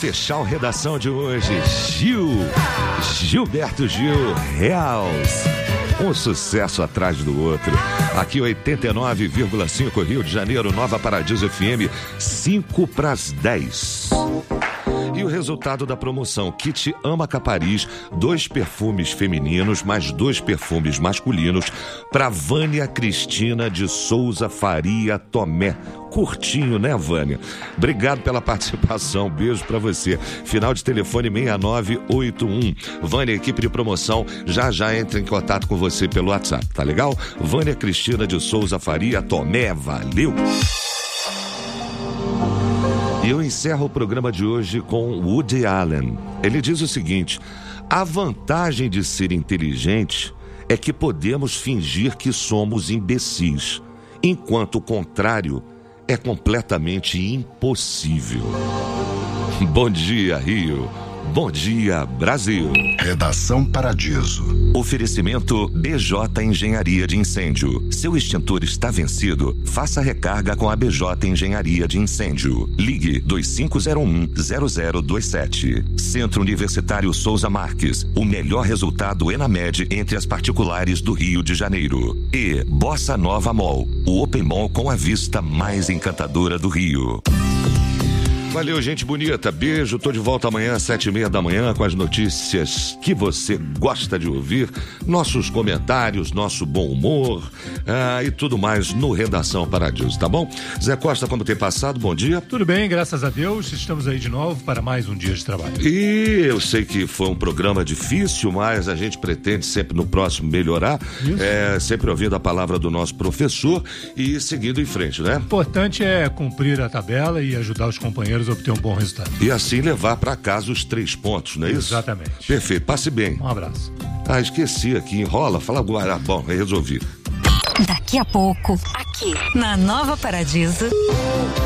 fechar o Redação de hoje, Gilberto Gil, Reals. Um sucesso atrás do outro. Aqui 89,5 Rio de Janeiro, Nova Paradiso FM, 5:10. E o resultado da promoção: Kit Ama Capariz, 2 perfumes femininos mais 2 perfumes masculinos para Vânia Cristina de Souza Faria Tomé. Curtinho, né, Vânia? Obrigado pela participação, beijo pra você. Final de telefone 6981. Vânia, equipe de promoção, já entra em contato com você pelo WhatsApp, tá legal? Vânia Cristina de Souza Faria Tomé, valeu! E eu encerro o programa de hoje com Woody Allen. Ele diz o seguinte: a vantagem de ser inteligente é que podemos fingir que somos imbecis, enquanto o contrário é completamente impossível. Bom dia, Rio. Bom dia, Brasil. Redação Paradiso. Oferecimento BJ Engenharia de Incêndio. Seu extintor está vencido? Faça recarga com a BJ Engenharia de Incêndio. Ligue 2501-0027. Centro Universitário Souza Marques. O melhor resultado ENAMED entre as particulares do Rio de Janeiro. E Bossa Nova Mall. O Open Mall com a vista mais encantadora do Rio. Valeu, gente bonita. Beijo. Tô de volta amanhã às 7:30 da manhã com as notícias que você gosta de ouvir, nossos comentários, nosso bom humor e tudo mais no Redação Paradiso, tá bom? Zé Costa, como tem passado? Bom dia. Tudo bem, graças a Deus. Estamos aí de novo para mais um dia de trabalho. E eu sei que foi um programa difícil, mas a gente pretende sempre no próximo melhorar. Sempre ouvindo a palavra do nosso professor e seguindo em frente, né? O importante é cumprir a tabela e ajudar os companheiros a obter um bom resultado. E assim levar para casa os 3 pontos, não é isso? Exatamente. Perfeito, passe bem. Um abraço. Esqueci aqui, enrola, fala agora. Bom, resolvi. Daqui a pouco, aqui na Nova Paradiso.